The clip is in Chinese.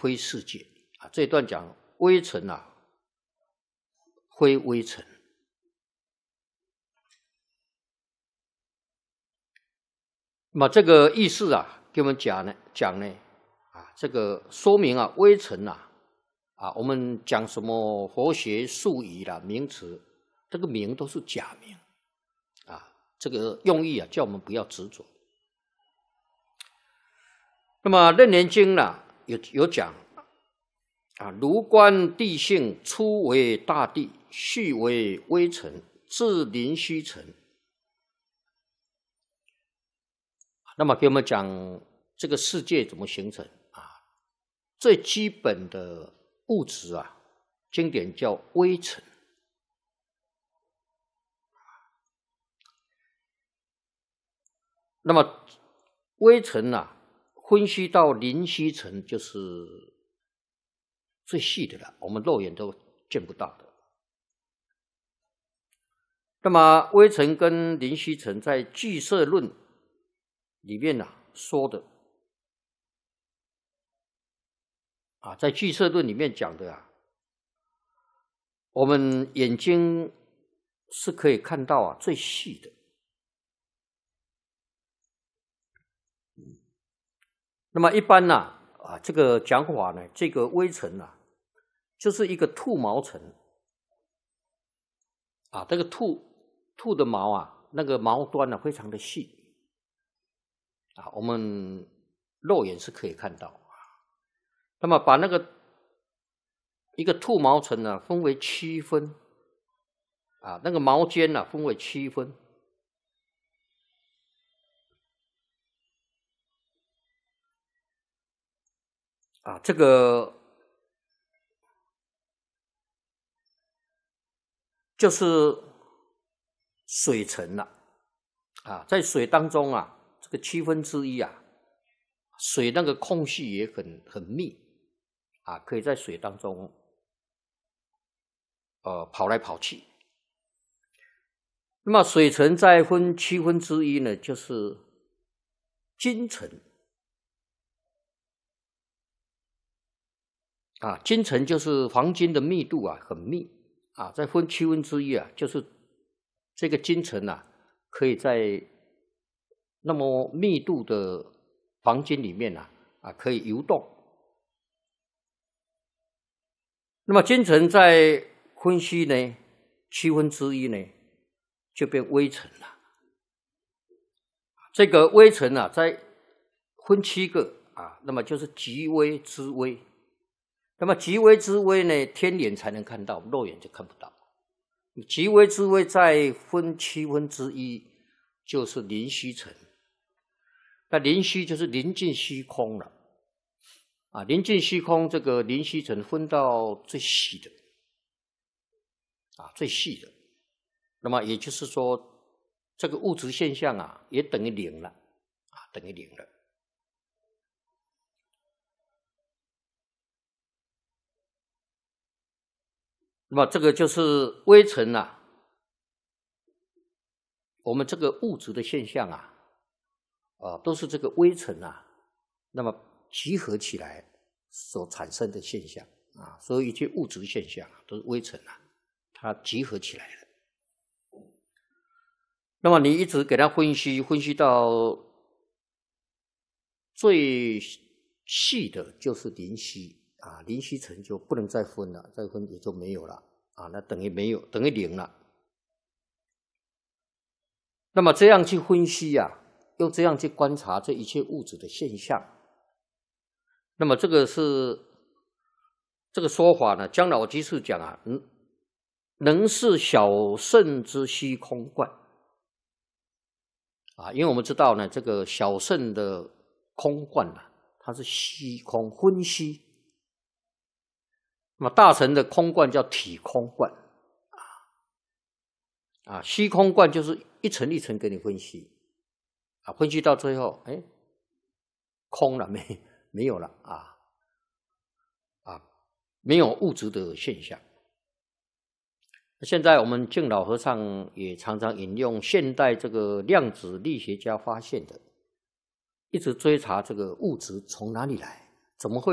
非世界啊。这一段讲微尘啊，非微尘。那么这个意思啊，给我们讲呢啊，这个说明啊，微尘啊，我们讲什么佛学术语啦、名词，这个名都是假名啊，这个用意啊，叫我们不要执着。那么《楞严经》呢，有讲啊，如观地性，初为大地，续为微尘，至临虚尘。那么给我们讲这个世界怎么形成啊？最基本的物质啊，经典叫微尘。那么微尘啊，分析到临虚尘，就是最细的了，我们肉眼都见不到的。那么微尘跟临虚尘在俱舍论里面说的啊，在俱舍论里面讲的啊，我们眼睛是可以看到啊最细的。那么一般这个讲法呢，这个微尘就是一个兔毛尘啊，这个兔的毛那个毛端非常的细啊，我们肉眼是可以看到。那么把那个一个兔毛尘分为7分啊，那个毛尖分为7分。啊，这个就是水尘了啊，在水当中这个1/7水那个空隙也很密啊，可以在水当中跑来跑去。那么水尘再分1/7呢，就是金尘啊，金尘就是黄金的密度很密啊，再分1/7就是这个金尘可以在那么密度的黄金里面可以游动。那么金尘在分析呢1/7呢，就变微尘了。这个微尘在分7个那么就是极微之微。那么极微之微呢，天眼才能看到，肉眼就看不到。极微之微再分1/7，就是临虚尘。那临虚就是临近虚空了啊，临近虚空这个临虚尘分到最细的最细的。那么也就是说，这个物质现象也等于0了等于0了。那么这个就是微尘我们这个物质的现象都是这个微尘那么集合起来所产生的现象所以一切物质现象都是微尘它集合起来了。那么你一直给它分析到最细的就是临虚临虚尘就不能再分了，再分也就没有了那等于没有，等于0了。那么这样去分析用这样去观察这一切物质的现象，那么这个是这个说法呢，姜老居士讲能是小圣之虚空观因为我们知道呢，这个小圣的空观它是虚空分虚。那么大乘的空观叫体空观虚空观就是一层一层给你分析分析到最后空了，没有了没有物质的现象。现在我们净老和尚也常常引用现代这个量子力学家发现的，一直追查这个物质从哪里来，怎么会